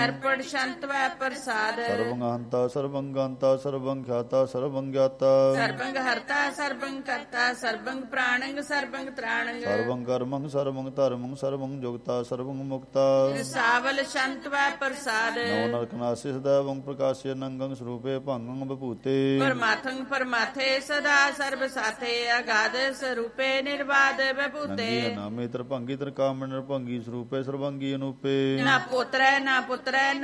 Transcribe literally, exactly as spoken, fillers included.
ਅਰਪਣ ਸ਼ੰਤ ਵੈ ਪ੍ਰਸਾਦ ਸਰਵੰ ਹੰਤਾ ਸਰਵੰ ਗਾਂਤਾ ਸਰਵੰ ਖਿਆਤਾ ਸਰਵੰ ਗਿਆਤਾ ਸਰਬੰਗ ਹਰਤਾ ਸਰਬੰਗ ਕਰਤਾ ਸਰਬੰਗ ਪ੍ਰਾਣੰਗ ਸਰਬੰਗ ਤ੍ਰਾਣੰਗ ਸਰਵੰ ਕਰਮੰ ਸਰਵੰ ਧਰਮੰ ਸਰਵੰ ਜੁਗਤਾ ਸਰਵੰ ਮੁਕਤਾ ਸਾਵਲ ਸ਼ੰਤ ਵੈ ਪ੍ਰਸਾਦ ਨੌ ਨਰਕਨਾਸਿ ਸਦੈਵੰ ਪ੍ਰਕਾਸ਼ਯ ਨੰਗੰ ਸਰੂਪੇ ਭੰਗੰ ਬਭੂਤੇ ਪਰਮਾਥੰ ਪਰਮਾਥੇ ਸਦਾ ਸਰਬ ਸਾਥੇ ਅਗਾਧ ਸਰੂਪੇ ਨਿਰਵਾਦ ਬਭੂਤੇ ਨੰਗੀ ਨਾਮੇ ਤ੍ਰਿਭੰਗੀ ਤ੍ਰਿਕਾਮਣ ਨਿਰਭੰਗੀ ਸਰੂਪੇ ਸਰਬੰਗੀ ਅਨੂਪੇ ਨਾ ਪੁੱਤਰੈ ਨਾ ਪੁੱਤਰੈ